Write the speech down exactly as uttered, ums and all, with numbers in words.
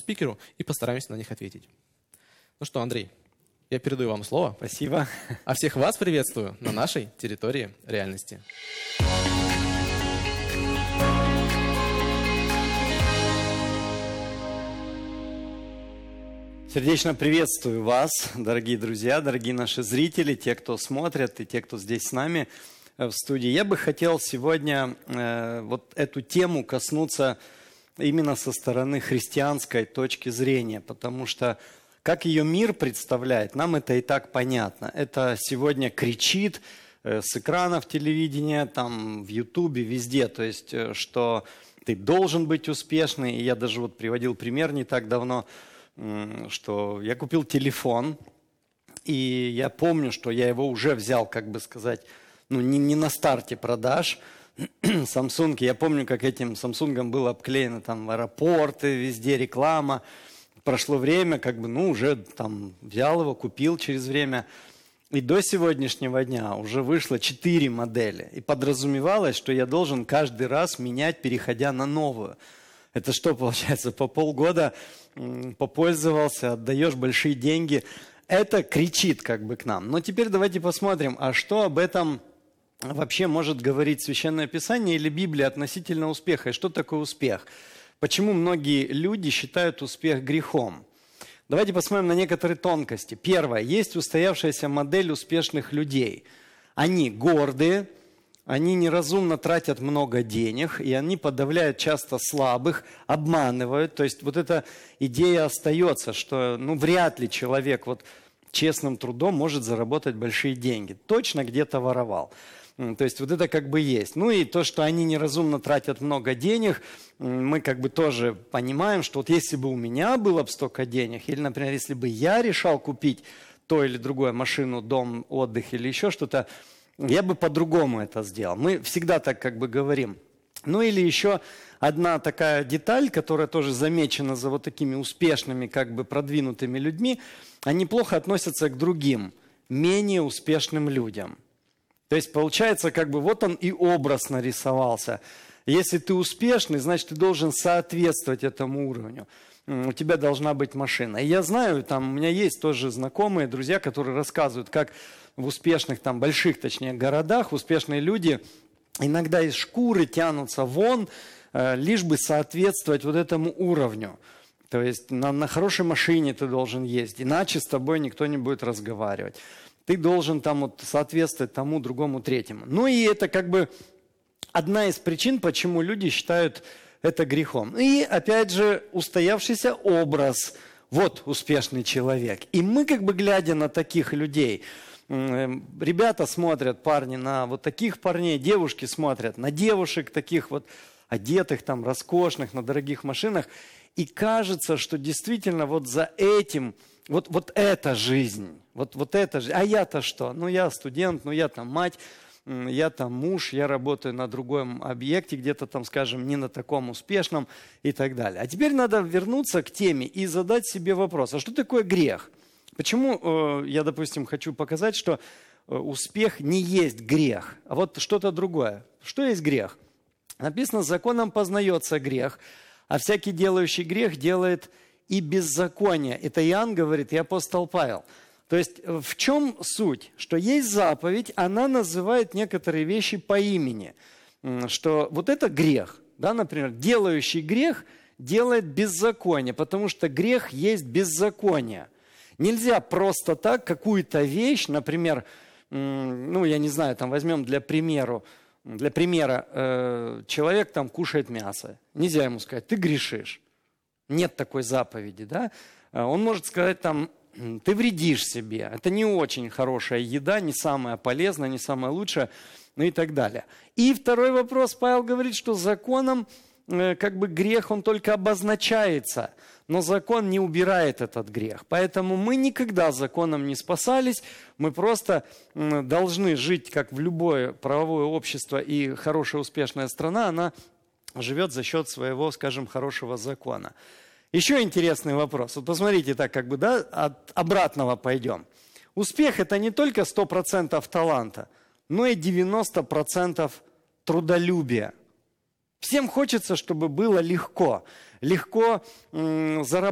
спикеру и постараемся на них ответить. Ну что, Андрей, я передаю вам слово. Спасибо. А всех вас приветствую на нашей территории реальности. Сердечно приветствую вас, дорогие друзья, дорогие наши зрители, те, кто смотрят и те, кто здесь с нами в студии. Я бы хотел сегодня э, вот эту тему коснуться именно со стороны христианской точки зрения, потому что как ее мир представляет, нам это и так понятно. Это сегодня кричит э, с экранов телевидения, там в Ютубе, везде, то есть, э, что ты должен быть успешный. И я даже вот приводил пример не так давно, что я купил телефон, и я помню, что я его уже взял, как бы сказать, ну, не, не на старте продаж. Samsung, я помню, как этим Samsung было обклеено там аэропорты, везде реклама. Прошло время, как бы, ну, уже там взял его, купил через время. И до сегодняшнего дня уже вышло четыре модели. И подразумевалось, что я должен каждый раз менять, переходя на новую. Это что получается? По полгода попользовался, отдаешь большие деньги. Это кричит как бы к нам. Но теперь давайте посмотрим, а что об этом вообще может говорить Священное Писание или Библия относительно успеха? И что такое успех? Почему многие люди считают успех грехом? Давайте посмотрим на некоторые тонкости. Первое. Есть устоявшаяся модель успешных людей. Они гордые, они неразумно тратят много денег, и они подавляют часто слабых, обманывают. То есть вот эта идея остается, что ну, вряд ли человек вот, честным трудом может заработать большие деньги. Точно где-то воровал. То есть вот это как бы есть. Ну и то, что они неразумно тратят много денег, мы как бы тоже понимаем, что вот если бы у меня было бы столько денег, или, например, если бы я решал купить то или другое, машину, дом, отдых или еще что-то, я бы по-другому это сделал. Мы всегда так как бы говорим. Ну или еще одна такая деталь, которая тоже замечена за вот такими успешными, как бы продвинутыми людьми, они плохо относятся к другим, менее успешным людям. То есть получается, как бы вот он и образ нарисовался. Если ты успешный, значит, ты должен соответствовать этому уровню. У тебя должна быть машина. И я знаю, там у меня есть тоже знакомые, друзья, которые рассказывают, как в успешных, там, больших, точнее, городах успешные люди иногда из шкуры тянутся вон, э, лишь бы соответствовать вот этому уровню. То есть на, на хорошей машине ты должен ездить, иначе с тобой никто не будет разговаривать. Ты должен там вот соответствовать тому, другому, третьему. Ну и это как бы одна из причин, почему люди считают это грехом. И опять же устоявшийся образ. Вот успешный человек. И мы как бы глядя на таких людей, ребята смотрят, парни, на вот таких парней, девушки смотрят на девушек таких вот одетых, там, роскошных, на дорогих машинах. И кажется, что действительно вот за этим, вот, вот эта жизнь, вот, вот эта жизнь. А я-то что? Ну я студент, ну я там мать, я там муж, я работаю на другом объекте, где-то там, скажем, не на таком успешном и так далее. А теперь надо вернуться к теме и задать себе вопрос, а что такое грех? Почему э, я, допустим, хочу показать, что э, успех не есть грех, а вот что-то другое. Что есть грех? Написано, законом познается грех, а всякий делающий грех делает и беззаконие. Это Иоанн говорит, и апостол Павел. То есть в чем суть? Что есть заповедь, она называет некоторые вещи по имени. Что вот это грех. Да, например, делающий грех делает беззаконие, потому что грех есть беззаконие. Нельзя просто так какую-то вещь, например, ну, я не знаю, там возьмем для примера, для примера, э, человек там кушает мясо. Нельзя ему сказать, ты грешишь. Нет такой заповеди, да? Он может сказать там, ты вредишь себе. Это не очень хорошая еда, не самая полезная, не самая лучшая, ну и так далее. И второй вопрос, Павел говорит, что законом как бы грех, он только обозначается, но закон не убирает этот грех. Поэтому мы никогда законом не спасались, мы просто должны жить, как в любое правовое общество, и хорошая успешная страна, она живет за счет своего, скажем, хорошего закона. Еще интересный вопрос. Вот посмотрите, так как бы, да, от обратного пойдем. Успех – это не только сто процентов таланта, но и девяносто процентов трудолюбия. Всем хочется, чтобы было легко. Легко м, зарабатывать.